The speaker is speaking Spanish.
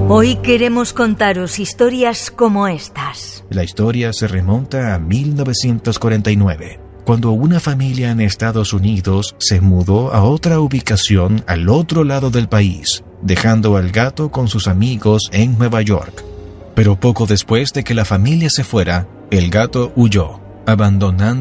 Hoy queremos contaros historias como estas. La historia se remonta a 1949, cuando una familia en Estados Unidos se mudó a otra ubicación al otro lado del país, dejando al gato con sus amigos en Nueva York. Pero poco después de que la familia se fuera, el gato huyó, abandonando